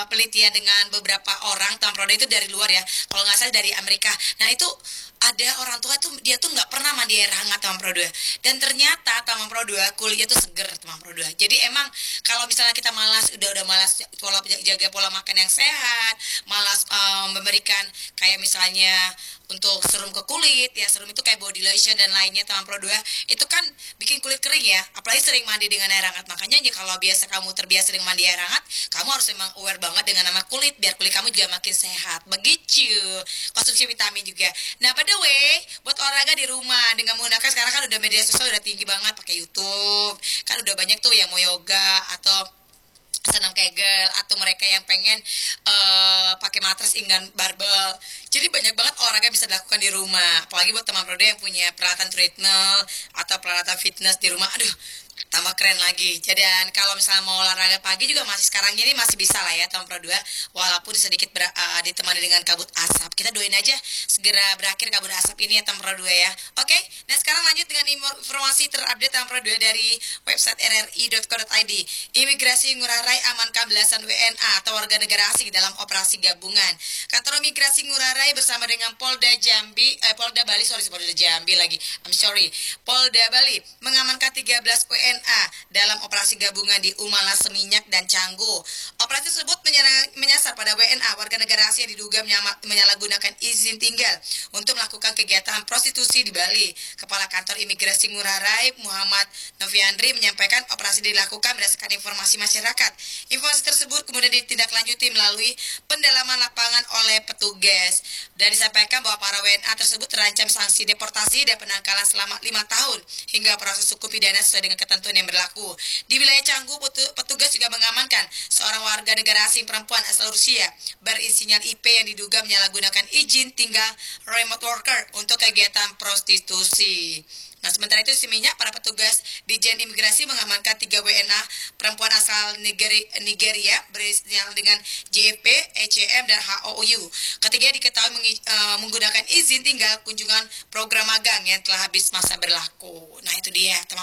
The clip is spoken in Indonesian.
penelitian dengan beberapa orang Tom Proda itu dari luar ya, kalau nggak salah dari Amerika. Nah itu ada orang tua tuh dia tuh nggak pernah mandi air hangat Tom Proda, dan ternyata Tom Proda kulitnya tuh seger Tom Proda. Jadi emang kalau misalnya kita malas, udah malas jaga pola makan yang sehat, malas memberikan kayak misalnya untuk serum ke kulit ya, serum itu kayak body lotion dan lainnya Tom Proda itu kan bikin kulit kering ya, apalagi sering mandi dengan air hangat. Makanya ya kalau biasa kamu terbiasa dengan mandi air hangat, kamu harus memang aware banget dengan nama kulit biar kulit kamu juga makin sehat. Begitu. Konsumsi vitamin juga. Nah, by the way, buat olahraga di rumah dengan menggunakan sekarang kan udah media sosial udah tinggi banget pakai YouTube. Kan udah banyak tuh yang mau yoga atau senam kegel, atau mereka yang pengen pakai matras dengan barbel. Jadi banyak banget olahraga bisa dilakukan di rumah. Apalagi buat teman Proda yang punya peralatan treadmill atau peralatan fitness di rumah. Aduh, tambah keren lagi. Jadi kalau misalnya mau olahraga pagi juga masih sekarang ini masih bisa lah ya tahun Pro 2, walaupun sedikit ditemani dengan kabut asap. Kita doain aja segera berakhir kabut asap ini ya tahun Pro 2 ya. Oke, nah sekarang lanjut dengan informasi terupdate tahun Pro 2 dari website rri.co.id. Imigrasi Ngurah Rai amankan belasan WNA atau warga negara asing dalam operasi gabungan. Kantor Imigrasi Ngurah Rai bersama dengan Polda Jambi lagi. I'm sorry. Polda Bali mengamankan 13 WNA dalam operasi gabungan di Umala, Seminyak, dan Canggu. Operasi tersebut menyasar pada WNA warga negara asing yang diduga menyalahgunakan izin tinggal untuk melakukan kegiatan prostitusi di Bali. Kepala Kantor Imigrasi Ngurah Rai Muhammad Noviandri menyampaikan operasi dilakukan berdasarkan informasi masyarakat. Informasi tersebut kemudian ditindaklanjuti melalui pendalaman lapangan oleh petugas, dan disampaikan bahwa para WNA tersebut terancam sanksi deportasi dan penangkalan selama 5 tahun hingga proses hukum pidana sesuai dengan ketentuan yang berlaku. Di wilayah Canggu, petugas juga mengamankan seorang warga negara asing perempuan asal Rusia berinisial IP yang diduga menyalahgunakan izin tinggal remote worker untuk kegiatan prostitusi. Nah, sementara itu di Seminyak, para petugas Dijen Imigrasi mengamankan 3 WNA perempuan asal Nigeria berinisial dengan JFP, ECM, dan HOU. Ketiga diketahui menggunakan izin tinggal kunjungan program magang yang telah habis masa berlaku. Nah, itu dia, teman.